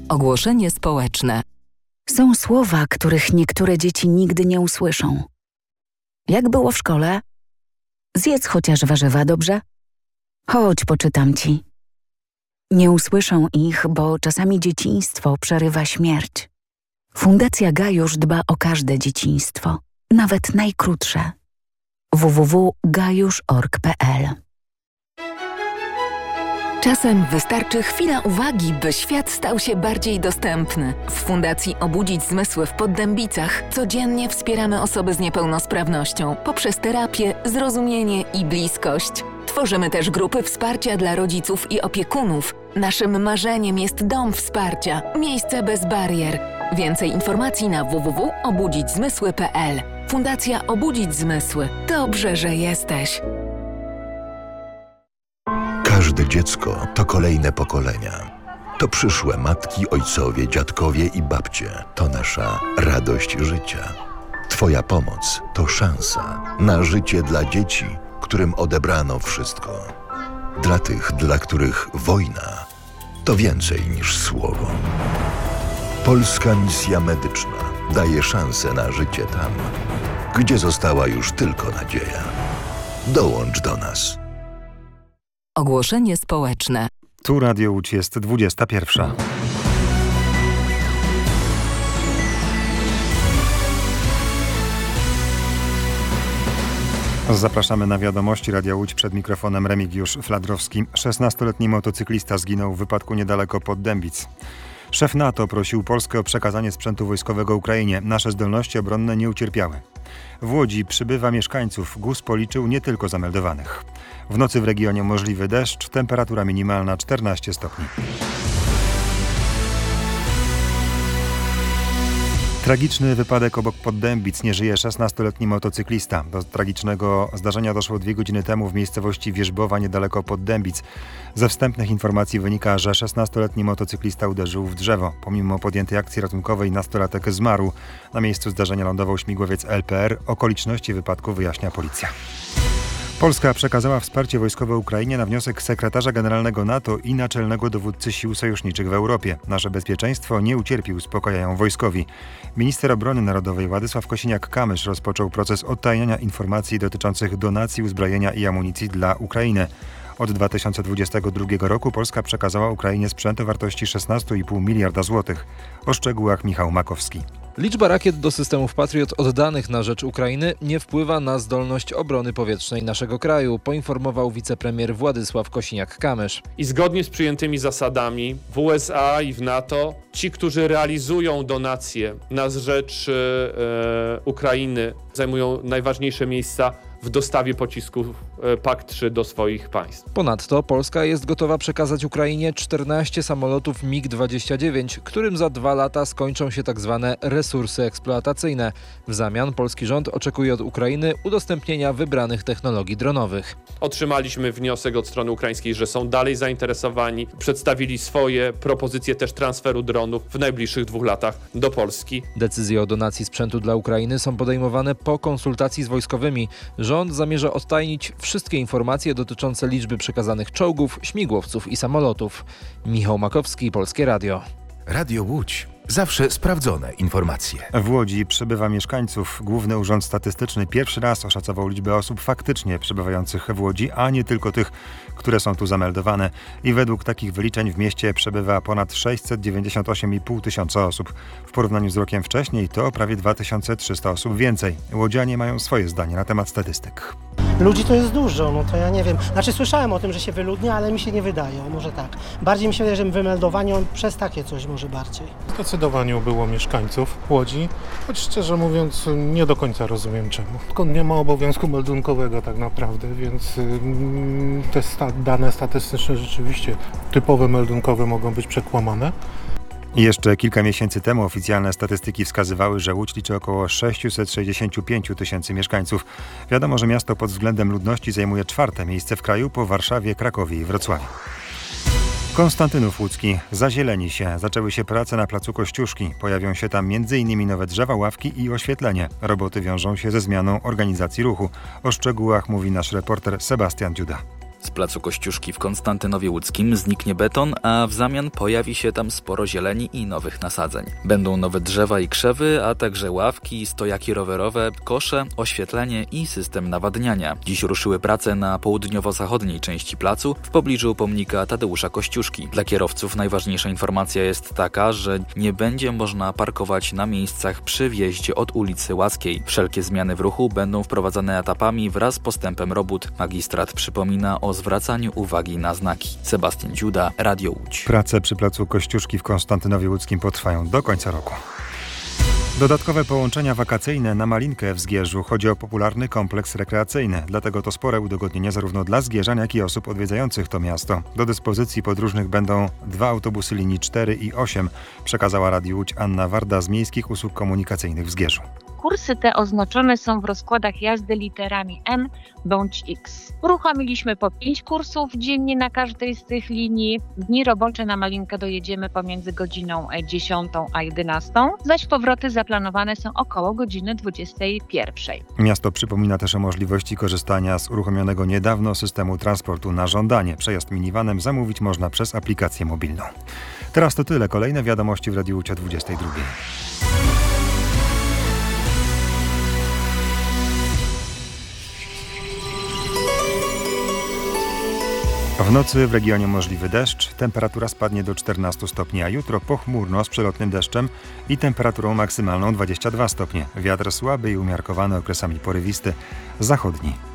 Ogłoszenie społeczne. Są słowa, których niektóre dzieci nigdy nie usłyszą. Jak było w szkole? Zjedz chociaż warzywa, dobrze? Chodź, poczytam ci. Nie usłyszą ich, bo czasami dzieciństwo przerywa śmierć. Fundacja Gajusz dba o każde dzieciństwo, nawet najkrótsze. www.gajusz.org.pl. Czasem wystarczy chwila uwagi, by świat stał się bardziej dostępny. W Fundacji Obudzić Zmysły w Poddębicach codziennie wspieramy osoby z niepełnosprawnością poprzez terapię, zrozumienie i bliskość. Tworzymy też grupy wsparcia dla rodziców i opiekunów. Naszym marzeniem jest dom wsparcia, miejsce bez barier. Więcej informacji na www.obudzićzmysły.pl. Fundacja Obudzić Zmysły. Dobrze, że jesteś. Każde dziecko to kolejne pokolenia. To przyszłe matki, ojcowie, dziadkowie i babcie. To nasza radość życia. Twoja pomoc to szansa na życie dla dzieci, którym odebrano wszystko. Dla tych, dla których wojna to więcej niż słowo. Polska Misja Medyczna daje szansę na życie tam, gdzie została już tylko nadzieja. Dołącz do nas. Ogłoszenie społeczne. Tu Radio Łódź, jest 21. Zapraszamy na wiadomości Radia Łódź, przed mikrofonem Remigiusz Fladrowski. 16-letni motocyklista zginął w wypadku niedaleko Poddębic. Szef NATO prosił Polskę o przekazanie sprzętu wojskowego Ukrainie. Nasze zdolności obronne nie ucierpiały. W Łodzi przybywa mieszkańców. GUS policzył nie tylko zameldowanych. W nocy w regionie możliwy deszcz, temperatura minimalna 14 stopni. Tragiczny wypadek obok Poddębic. Nie żyje 16-letni motocyklista. Do tragicznego zdarzenia doszło 2 godziny temu w miejscowości Wierzbowa niedaleko Poddębic. Ze wstępnych informacji wynika, że 16-letni motocyklista uderzył w drzewo. Pomimo podjętej akcji ratunkowej nastolatek zmarł. Na miejscu zdarzenia lądował śmigłowiec LPR. Okoliczności wypadku wyjaśnia policja. Polska przekazała wsparcie wojskowe Ukrainie na wniosek sekretarza generalnego NATO i naczelnego dowódcy sił sojuszniczych w Europie. Nasze bezpieczeństwo nie ucierpi, uspokajają wojskowi. Minister Obrony Narodowej Władysław Kosiniak-Kamysz rozpoczął proces odtajniania informacji dotyczących donacji uzbrojenia i amunicji dla Ukrainy. Od 2022 roku Polska przekazała Ukrainie sprzęt o wartości 16,5 miliarda złotych. O szczegółach Michał Makowski. Liczba rakiet do systemów Patriot oddanych na rzecz Ukrainy nie wpływa na zdolność obrony powietrznej naszego kraju, poinformował wicepremier Władysław Kosiniak-Kamysz. I zgodnie z przyjętymi zasadami w USA i w NATO ci, którzy realizują donacje na rzecz Ukrainy, zajmują najważniejsze miejsca w dostawie pocisków PAK-3 do swoich państw. Ponadto Polska jest gotowa przekazać Ukrainie 14 samolotów MiG-29, którym za 2 lata skończą się tzw. resursy eksploatacyjne. W zamian polski rząd oczekuje od Ukrainy udostępnienia wybranych technologii dronowych. Otrzymaliśmy wniosek od strony ukraińskiej, że są dalej zainteresowani. Przedstawili swoje propozycje też transferu dronów w najbliższych 2 latach do Polski. Decyzje o donacji sprzętu dla Ukrainy są podejmowane po konsultacji z wojskowymi. Rząd zamierza odtajnić wszystkie informacje dotyczące liczby przekazanych czołgów, śmigłowców i samolotów. Michał Makowski, Polskie Radio. Radio Łódź. Zawsze sprawdzone informacje. W Łodzi przybywa mieszkańców. Główny Urząd Statystyczny pierwszy raz oszacował liczbę osób faktycznie przebywających w Łodzi, a nie tylko tych, które są tu zameldowane. I według takich wyliczeń w mieście przebywa ponad 698,5 tysiąca osób. W porównaniu z rokiem wcześniej to prawie 2300 osób więcej. Łodzianie mają swoje zdanie na temat statystyk. Ludzi to jest dużo, no to ja nie wiem. Znaczy słyszałem o tym, że się wyludnia, ale mi się nie wydaje, może tak. Bardziej mi się wydaje, że wymeldowanie przez takie coś może bardziej. Zdecydowanie było mieszkańców Łodzi, choć szczerze mówiąc nie do końca rozumiem czemu. Nie ma obowiązku meldunkowego tak naprawdę, więc te dane statystyczne rzeczywiście typowe meldunkowe mogą być przekłamane. Jeszcze kilka miesięcy temu oficjalne statystyki wskazywały, że Łódź liczy około 665 tysięcy mieszkańców. Wiadomo, że miasto pod względem ludności zajmuje 4. miejsce w kraju po Warszawie, Krakowie i Wrocławiu. Konstantynów Łódzki. Zazieleni się. Zaczęły się prace na placu Kościuszki. Pojawią się tam m.in. nowe drzewa, ławki i oświetlenie. Roboty wiążą się ze zmianą organizacji ruchu. O szczegółach mówi nasz reporter Sebastian Dziuda. Z placu Kościuszki w Konstantynowie Łódzkim zniknie beton, a w zamian pojawi się tam sporo zieleni i nowych nasadzeń. Będą nowe drzewa i krzewy, a także ławki, stojaki rowerowe, kosze, oświetlenie i system nawadniania. Dziś ruszyły prace na południowo-zachodniej części placu w pobliżu pomnika Tadeusza Kościuszki. Dla kierowców najważniejsza informacja jest taka, że nie będzie można parkować na miejscach przy wjeździe od ulicy Łaskiej. Wszelkie zmiany w ruchu będą wprowadzane etapami wraz z postępem robót. Magistrat przypomina o zwracaniu uwagi na znaki. Sebastian Dziuda, Radio Łódź. Prace przy placu Kościuszki w Konstantynowie Łódzkim potrwają do końca roku. Dodatkowe połączenia wakacyjne na Malinkę w Zgierzu. Chodzi o popularny kompleks rekreacyjny. Dlatego to spore udogodnienie zarówno dla zgierzan, jak i osób odwiedzających to miasto. Do dyspozycji podróżnych będą 2 autobusy linii 4 i 8, przekazała Radiu Łódź Anna Warda z Miejskich Usług Komunikacyjnych w Zgierzu. Kursy te oznaczone są w rozkładach jazdy literami M bądź X. Uruchomiliśmy po 5 kursów dziennie na każdej z tych linii. W dni robocze na Malinkę dojedziemy pomiędzy godziną 10 a 11, zaś powroty zaplanowane są około godziny 21. Miasto przypomina też o możliwości korzystania z uruchomionego niedawno systemu transportu na żądanie. Przejazd minivanem zamówić można przez aplikację mobilną. Teraz to tyle. Kolejne wiadomości w Radiu Łódź o 22. W nocy w regionie możliwy deszcz, temperatura spadnie do 14 stopni, a jutro pochmurno z przelotnym deszczem i temperaturą maksymalną 22 stopnie. Wiatr słaby i umiarkowany, okresami porywisty, zachodni.